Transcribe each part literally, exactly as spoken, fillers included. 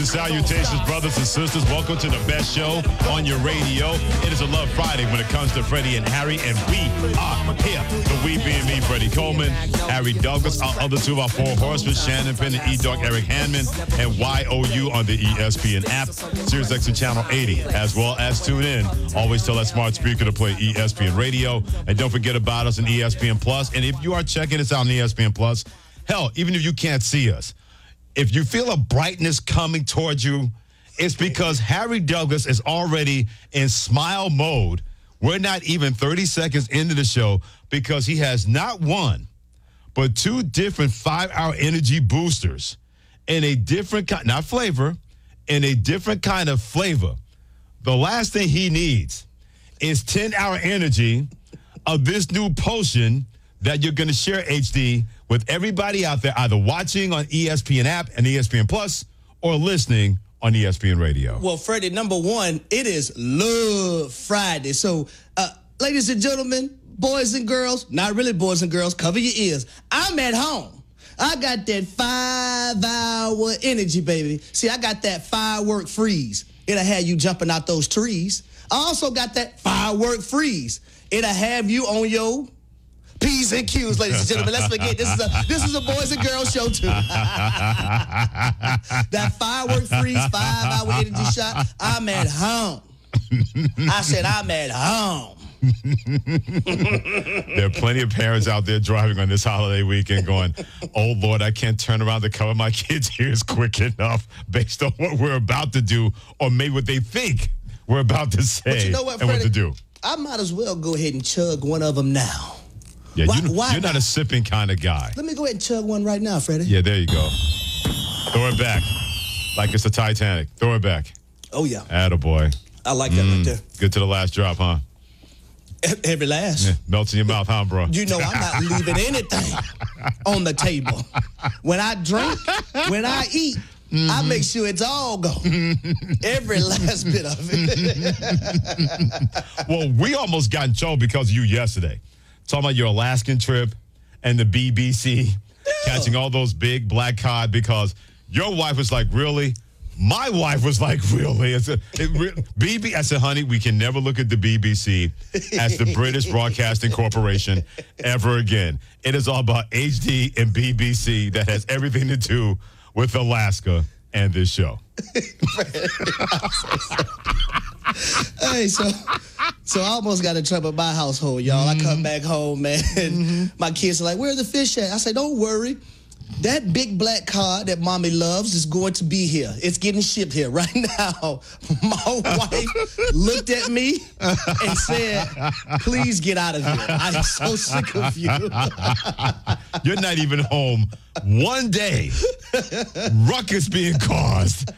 and salutations, brothers and sisters. Welcome to the best show on your radio. It is a Love Friday when it comes to Freddie and Harry, and we are here. The we being me, Freddie Coleman, Harry Douglas, our other two of our four horsemen, Shannon Penn and E-Dog Eric Hanman, and Y O U on the E S P N app, Sirius X M Channel eighty, as well as tune in. Always tell that smart speaker to play E S P N Radio, and don't forget about us on E S P N Plus. And if you are checking us out on E S P N Plus, hell, even if you can't see us, if you feel a brightness coming towards you, it's because Harry Douglas is already in smile mode. We're not even thirty seconds into the show because he has not one, but two different five-hour energy boosters in a different kind, not flavor, in a different kind of flavor. The last thing he needs is ten-hour energy of this new potion that you're going to share, H D, with everybody out there, either watching on E S P N app and E S P N Plus or listening on E S P N Radio. Well, Freddie, number one, it is Love Friday. So, uh, ladies and gentlemen, boys and girls, not really boys and girls, cover your ears. I'm at home. I got that five-hour energy, baby. See, I got that firework freeze. It'll have you jumping out those trees. I also got that firework freeze. It'll have you on your P's and Q's, ladies and gentlemen. Let's forget this is a this is a boys and girls show too. That firework freeze, five-hour energy shot. I'm at home. I said I'm at home. There are plenty of parents out there driving on this holiday weekend going, oh, Lord, I can't turn around to cover my kids' ears quick enough based on what we're about to do or maybe what they think we're about to say but you know what, and Freddie, what to do. I might as well go ahead and chug one of them now. Yeah, why, you, why you're not? not a sipping kind of guy. Let me go ahead and chug one right now, Freddie. Yeah, there you go. Throw it back like it's the Titanic. Throw it back. Oh, yeah. Attaboy. I like that Mm, right there. Good to the last drop, huh? Every last. Yeah, melts in your mouth, huh, bro? You know I'm not leaving anything on the table. When I drink, when I eat, mm-hmm. I make sure it's all gone. Every last bit of it. Well, we almost got in trouble because of you yesterday. Talking about your Alaskan trip and the B B C, yeah. Catching all those big black cod because your wife was like, really? My wife was like, really? It's a, it, B B, I said, honey, we can never look at the B B C as the British Broadcasting Corporation ever again. It is all about H D and B B C that has everything to do with Alaska and this show. Hey, so so I almost got in trouble in my household, y'all. Mm-hmm. I come back home, man, and mm-hmm. my kids are like, where's the fish at? I say, don't worry. That big black cod that mommy loves is going to be here. It's getting shipped here right now. My wife looked at me and said, please get out of here. I'm so sick of you. You're not even home one day. Ruckus being caused.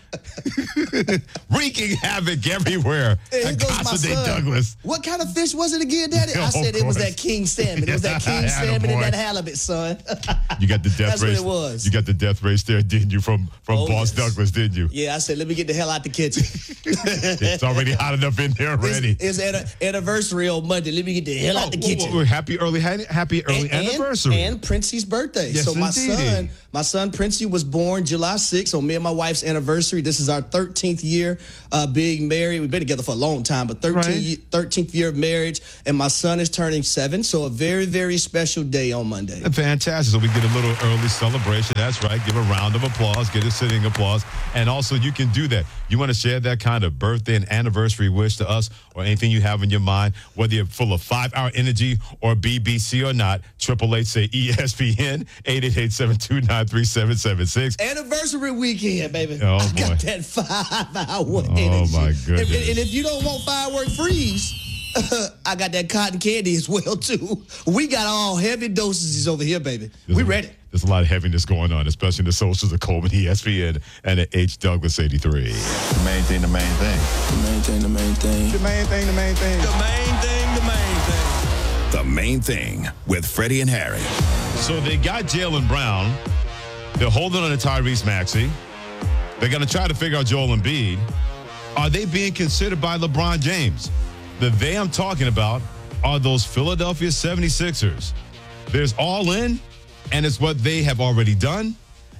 Wreaking havoc everywhere. Here goes my son. Douglas. What kind of fish was it again, Daddy? I said it was that king salmon. It was that king salmon and that halibut, son. You got the death That's race. what it was. You got the death race there, didn't you, from, from oh, Boss yes. Douglas, didn't you? Yeah, I said, let me get the hell out the kitchen. It's already hot enough in there already. It's, it's an anniversary on Monday. Let me get the hell oh, out the whoa, kitchen. Whoa, whoa. Happy early, happy early and, anniversary. And, and Princey's birthday. Yes, so my indeed. son, my son Princey was born July sixth on me and my wife's anniversary. This is our thirteenth year uh, being married. We've been together for a long time, but thirteenth, right. thirteenth year of marriage. And my son is turning seven. So a very, very special day on Monday. Fantastic. So we get a little early celebration. That's right. Give a round of applause. Get a sitting applause. And also you can do that. You want to share that kind of birthday and anniversary wish to us or anything you have in your mind, whether you're full of five-hour energy or B B C or not, triple eight say E S P N, eight eight eight, seven two nine, three seven seven six. Anniversary weekend, baby. Oh, I boy. got that five-hour oh, energy. Oh, my goodness. And, and if you don't want firework freeze, I got that cotton candy as well, too. We got all heavy dosages over here, baby. There's we a, ready. There's a lot of heaviness going on, especially in the socials of Coleman, E S P N, and at H. Douglas eighty-three. The main thing, the main thing. The main thing, the main thing. The main thing, the main thing. The main thing, the main thing. The Main Thing with Freddie and Harry. So they got Jaylen Brown. They're holding on to Tyrese Maxey. They're going to try to figure out Joel Embiid. Are they being considered by LeBron James? The they I'm talking about are those Philadelphia seventy-sixers. There's all in, and it's what they have already done,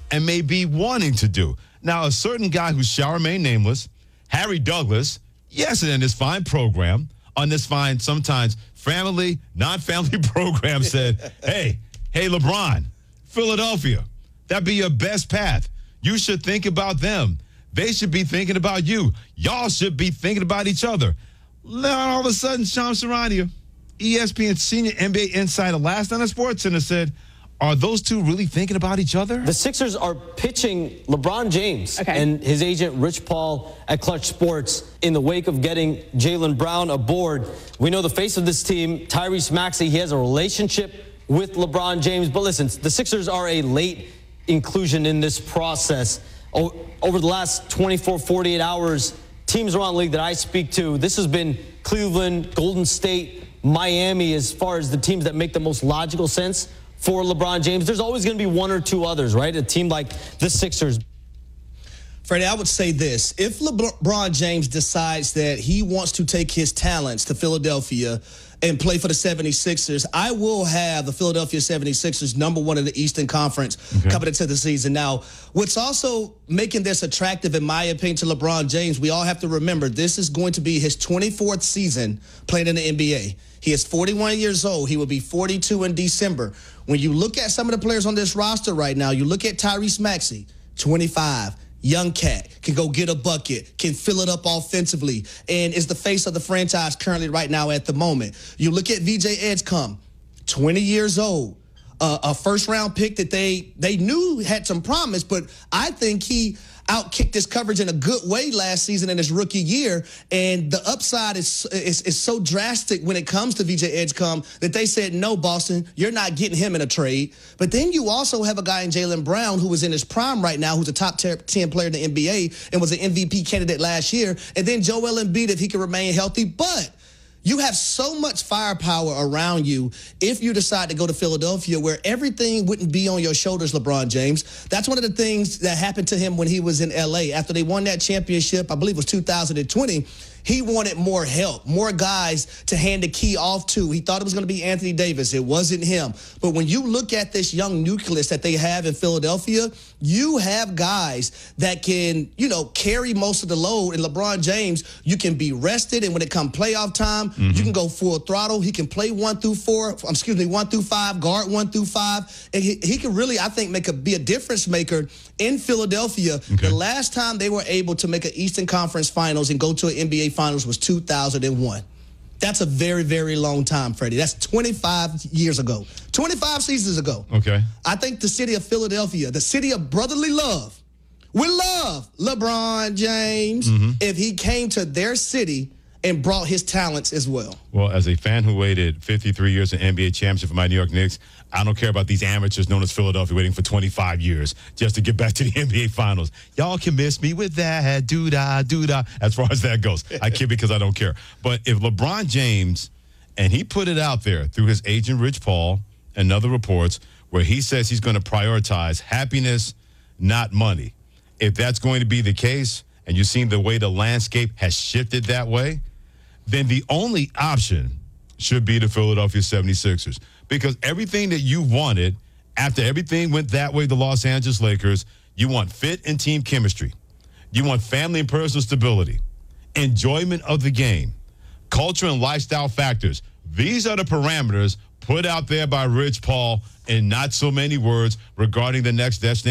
and may be wanting to do. Now, a certain guy who shall remain nameless, Harry Douglas, yes, in this fine program, on this fine, sometimes family, non-family program said, hey, hey, LeBron, Philadelphia, that'd be your best path. You should think about them. They should be thinking about you. Y'all should be thinking about each other. Then all of a sudden, Shams Charania, E S P N senior N B A insider, last night on SportsCenter said, are those two really thinking about each other? The Sixers are pitching LeBron James okay. and his agent Rich Paul at Clutch Sports in the wake of getting Jaylen Brown aboard. We know the face of this team, Tyrese Maxey, he has a relationship with LeBron James. But listen, the Sixers are a late inclusion in this process. O- over the last twenty-four, forty-eight hours, teams around the league that I speak to, this has been Cleveland, Golden State, Miami as far as the teams that make the most logical sense for LeBron James. There's always going to be one or two others, right? A team like the Sixers. Freddie, I would say this. If LeBron James decides that he wants to take his talents to Philadelphia and play for the seventy-sixers, I will have the Philadelphia seventy-sixers number one in the Eastern Conference okay. coming into the season. Now, what's also making this attractive, in my opinion, to LeBron James, we all have to remember this is going to be his twenty-fourth season playing in the N B A. He is forty-one years old. He will be forty-two in December. When you look at some of the players on this roster right now, you look at Tyrese Maxey, twenty-five, young cat, can go get a bucket, can fill it up offensively, and is the face of the franchise currently right now at the moment. You look at V J Edgecombe, twenty years old, uh, a first-round pick that they they knew had some promise, but I think he outkicked his coverage in a good way last season in his rookie year, and the upside is, is is so drastic when it comes to V J Edgecombe that they said, no, Boston, you're not getting him in a trade. But then you also have a guy in Jaylen Brown who is in his prime right now, who's a top ten player in the N B A and was an M V P candidate last year, and then Joel Embiid if he can remain healthy. But you have so much firepower around you if you decide to go to Philadelphia where everything wouldn't be on your shoulders, LeBron James. That's one of the things that happened to him when he was in L A. After they won that championship, I believe it was two thousand twenty, he wanted more help, more guys to hand the key off to. He thought it was going to be Anthony Davis. It wasn't him. But when you look at this young nucleus that they have in Philadelphia, you have guys that can, you know, carry most of the load. And LeBron James, you can be rested. And when it comes playoff time, mm-hmm. you can go full throttle. He can play one through four, excuse me, one through five, guard one through five. And he, he can really, I think, make a, be a difference maker in Philadelphia. Okay. The last time they were able to make an Eastern Conference Finals and go to an N B A Finals was two thousand one. That's a very, very long time, Freddie. That's twenty-five years ago. twenty-five seasons ago. Okay. I think the city of Philadelphia, the city of brotherly love, would love LeBron James mm-hmm. if he came to their city and brought his talents as well. Well, as a fan who waited fifty-three years in N B A championship for my New York Knicks, I don't care about these amateurs known as Philadelphia waiting for twenty-five years just to get back to the N B A Finals. Y'all can miss me with that, doo-dah, doo-dah, as far as that goes. I kid because I don't care. But if LeBron James, and he put it out there through his agent Rich Paul and other reports, where he says he's going to prioritize happiness, not money. If that's going to be the case, and you've seen the way the landscape has shifted that way, then the only option should be the Philadelphia seventy-sixers. Because everything that you wanted, after everything went that way, the Los Angeles Lakers, you want fit and team chemistry. You want family and personal stability, enjoyment of the game, culture and lifestyle factors. These are the parameters put out there by Rich Paul in not so many words regarding the next destination.